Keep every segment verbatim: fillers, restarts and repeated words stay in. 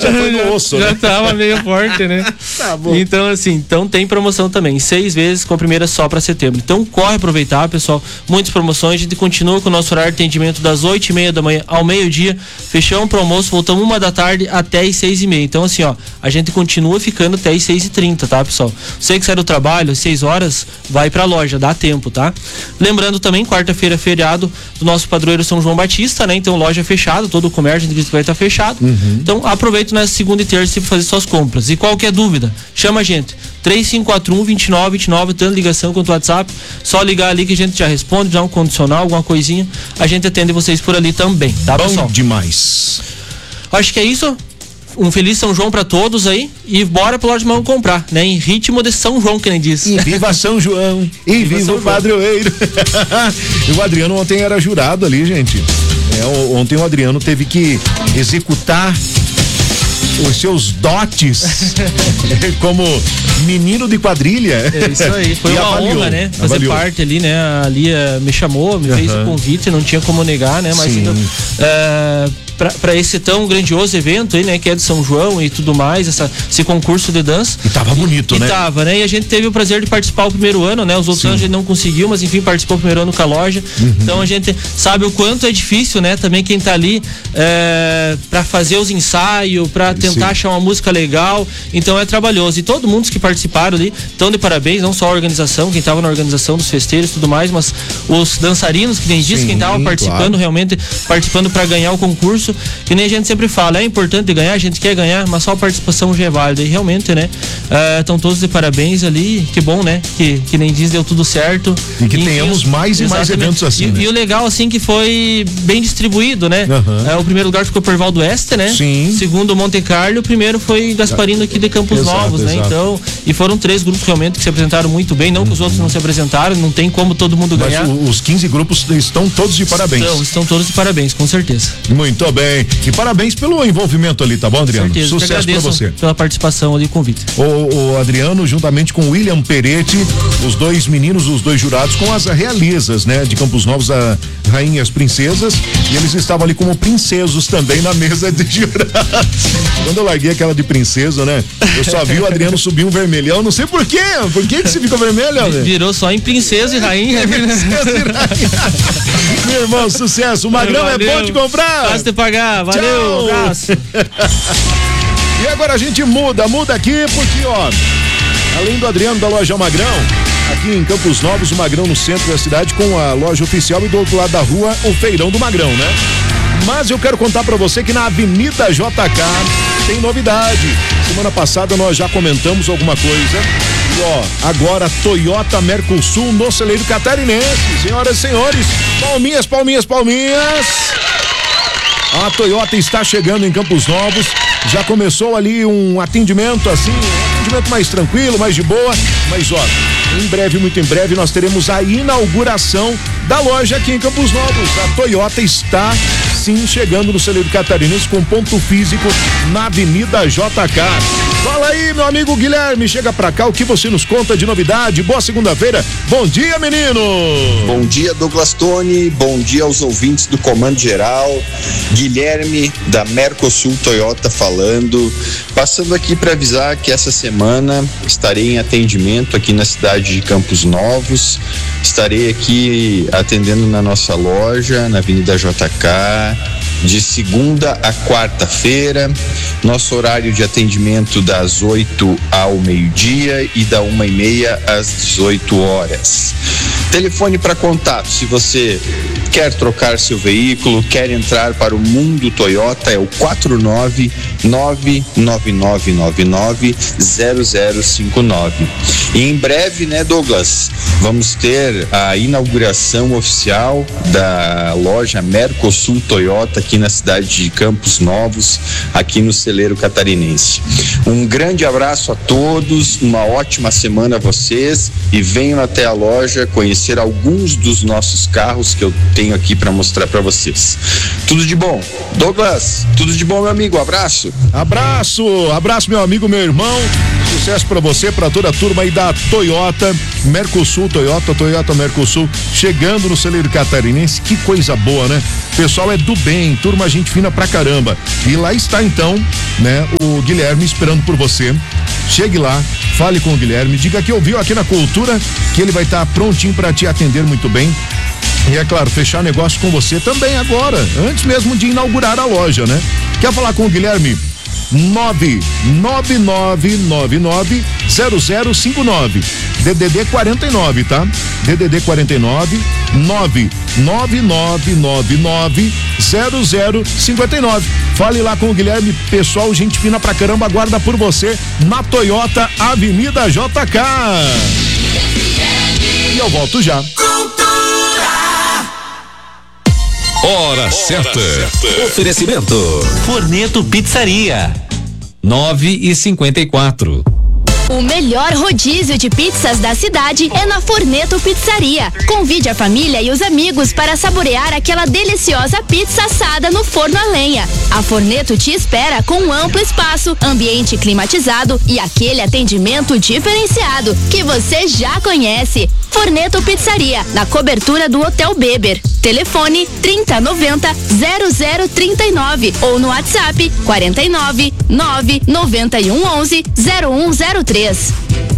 já foi no osso, já né? tava meio forte, né? Tá bom. Então, assim, então tem promoção também, seis vezes com a primeira só para setembro. Então corre aproveitar, pessoal, muitas promoções, a gente continua com o nosso horário de atendimento das oito e meia da manhã ao meio-dia, fechamos pro almoço, voltamos uma da tarde até as seis e meia. Então, assim, ó, a gente continua ficando até as seis e trinta, tá, pessoal? Você que sai do trabalho, às seis horas, vai pra loja, dá tempo, tá? Lembrando também, quarta-feira é feriado do nosso padroeiro São João Batista, né? Então, loja fechada, todo o comércio vai estar fechado. Uhum. Então, aproveita nessa segunda e terça para fazer suas compras. E qualquer dúvida, chama a gente. três cinco quatro um, dois nove dois nove, tanto ligação quanto WhatsApp. Só ligar ali que a gente já responde, já um condicional, alguma coisinha. A gente atende vocês por ali também, tá, Bom pessoal? Demais. Acho que é isso. Um feliz São João pra todos aí e bora pro Loja de Mão comprar, né? Em ritmo de São João, que nem diz. E viva São João, e viva, viva o padroeiro. E o Adriano ontem era jurado ali, gente. É, ontem o Adriano teve que executar os seus dotes como menino de quadrilha. É isso aí, foi uma avaliou, honra, né? Fazer avaliou. parte ali, né? A Lia me chamou, me uhum. fez o convite, não tinha como negar, né? Mas então, uh, para esse tão grandioso evento aí, né? Que é de São João e tudo mais, essa, esse concurso de dança. E tava bonito, e, né? E tava, né? E a gente teve o prazer de participar o primeiro ano, né? Os outros Sim. anos a gente não conseguiu, mas enfim, participou o primeiro ano com a loja. Uhum. Então a gente sabe o quanto é difícil, né? Também quem tá ali é, para fazer os ensaios, para tentar Sim. achar uma música legal. Então é trabalhoso. E todo mundo que participaram ali estão de parabéns, não só a organização, quem tava na organização dos festeiros e tudo mais, mas os dançarinos, que nem disse, quem tava participando, claro. realmente participando para ganhar o concurso. Que nem a gente sempre fala, é importante ganhar, a gente quer ganhar, mas só a participação já é válida. E realmente, né? Estão uh, todos de parabéns ali, que bom, né? Que, que nem diz, deu tudo certo. E que e, tenhamos e, mais e mais eventos assim. E, né? e o legal, assim, que foi bem distribuído, né? Uhum. Uh, o primeiro lugar ficou Pervaldo Oeste, né? Sim. Segundo, Monte Carlo, o primeiro foi Gasparino aqui de Campos exato, Novos, né? Exato. Então, e foram três grupos realmente que se apresentaram muito bem, não uhum. que os outros não se apresentaram, não tem como todo mundo ganhar. Mas os quinze grupos estão todos de parabéns. Estão, estão todos de parabéns, com certeza. Muito bem. E parabéns pelo envolvimento ali, tá bom, Adriano? Certeza, sucesso pra você. Pela participação ali, convite. O, o Adriano, juntamente com o William Peretti, os dois meninos, os dois jurados, com as realizas, né, de Campos Novos, a Rainhas Princesas, e eles estavam ali como princesos também na mesa de jurados. Quando eu larguei aquela de princesa, né, eu só vi o Adriano subir um vermelhão, não sei por quê, por que que você ficou vermelho, velho? Virou só em princesa e rainha. Princesa e rainha. Meu irmão, sucesso, o Magrão valeu. É bom de comprar. Fácil de pagar, valeu, tchau. Um abraço. E agora a gente muda, muda aqui porque, ó, além do Adriano da loja Magrão, aqui em Campos Novos, o Magrão no centro da cidade com a loja oficial e do outro lado da rua, o Feirão do Magrão, né? Mas eu quero contar pra você que na Avenida J K tem novidade. Semana passada nós já comentamos alguma coisa. E ó, agora Toyota Mercosul no celeiro catarinense. Senhoras e senhores, palminhas, palminhas, palminhas. A Toyota está chegando em Campos Novos. Já começou ali um atendimento assim, um atendimento mais tranquilo, mais de boa. Mas ó, em breve, muito em breve, nós teremos a inauguração da loja aqui em Campos Novos. A Toyota está sim chegando no celeiro catarinense com ponto físico na Avenida J K. Fala aí, meu amigo Guilherme, chega pra cá, o que você nos conta de novidade? Boa segunda-feira, bom dia, menino! Bom dia, Douglas Tony, bom dia aos ouvintes do Comando Geral, Guilherme da Mercosul Toyota falando, passando aqui para avisar que essa semana estarei em atendimento aqui na cidade de Campos Novos, estarei aqui atendendo na nossa loja, na Avenida J K, de segunda a quarta-feira, nosso horário de atendimento das oito ao meio-dia e da uma e meia às dezoito horas. Telefone para contato, se você quer trocar seu veículo, quer entrar para o mundo Toyota, é o quatro nove nove nove nove nove nove zero zero cinco nove. E em breve, né, Douglas, vamos ter a inauguração oficial da loja Mercosul Toyota aqui na cidade de Campos Novos, aqui no celeiro catarinense. Um grande abraço a todos, uma ótima semana a vocês e venham até a loja conhecer alguns dos nossos carros que eu tenho aqui para mostrar para vocês. Tudo de bom. Douglas, tudo de bom, meu amigo. Abraço. Abraço, abraço, meu amigo, meu irmão. Sucesso pra você, pra toda a turma aí da Toyota, Mercosul Toyota, Toyota Mercosul, chegando no celeiro catarinense, que coisa boa, né? Pessoal é do bem, turma, gente fina pra caramba. E lá está então, né, o Guilherme esperando por você. Chegue lá, fale com o Guilherme, diga que ouviu aqui na Cultura, que ele vai estar prontinho pra te atender muito bem. E é claro, fechar negócio com você também agora, antes mesmo de inaugurar a loja, né? Quer falar com o Guilherme? nove nove nove nove nove zero zero cinco nove, D D D quarenta e nove, tá? D D D quarenta e nove, nove nove nove nove nove zero zero cinquenta e nove. Fale lá com o Guilherme, pessoal, gente fina pra caramba, aguarda por você na Toyota Avenida J K. E eu volto já. Hora certa. Oferecimento Forneto Pizzaria nove e cinquenta e quatro. O melhor rodízio de pizzas da cidade é na Forneto Pizzaria. Convide a família e os amigos para saborear aquela deliciosa pizza assada no forno a lenha. A Forneto te espera com um amplo espaço, ambiente climatizado e aquele atendimento diferenciado que você já conhece. Forneto Pizzaria, na cobertura do Hotel Beber. Telefone trinta noventa zero zero trinta e nove ou no WhatsApp quarenta e nove nove noventa e um onze zero um zero três.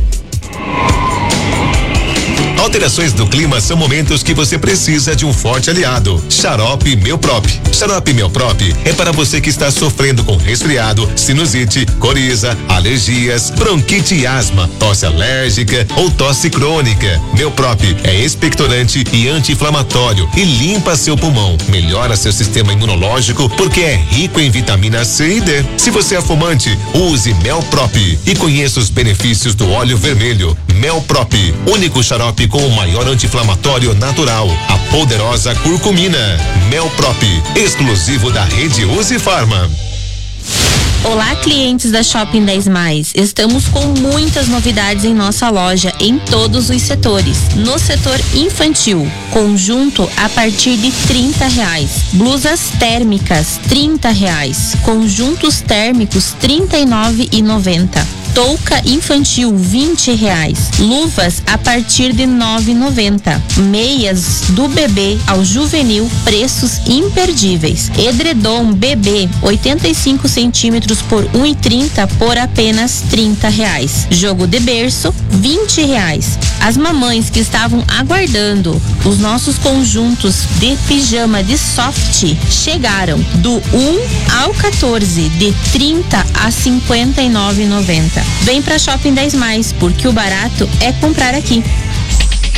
Alterações do clima são momentos que você precisa de um forte aliado. Xarope Melprop. Xarope Melprop é para você que está sofrendo com resfriado, sinusite, coriza, alergias, bronquite e asma, tosse alérgica ou tosse crônica. Melprop é expectorante e anti-inflamatório e limpa seu pulmão, melhora seu sistema imunológico porque é rico em vitamina C e D. Se você é fumante, use Melprop e conheça os benefícios do óleo vermelho. Melprop, único xarope com o maior anti-inflamatório natural, a poderosa curcumina. Melprop, exclusivo da rede Uzi Farma. Olá, clientes da Shopping dez mais. Estamos com muitas novidades em nossa loja, em todos os setores. No setor infantil, conjunto a partir de trinta reais. Blusas térmicas, trinta reais. Conjuntos térmicos, trinta e nove e noventa. Touca infantil, vinte reais. Luvas a partir de nove e noventa. Meias do bebê ao juvenil, preços imperdíveis. Edredom bebê, oitenta e cinco centímetros por um e trinta por apenas trinta reais. Jogo de berço, vinte reais. As mamães que estavam aguardando os nossos conjuntos de pijama de soft chegaram do um ao quatorze, de trinta a cinquenta e nove e noventa. Vem pra Shopping dez mais, porque o barato é comprar aqui.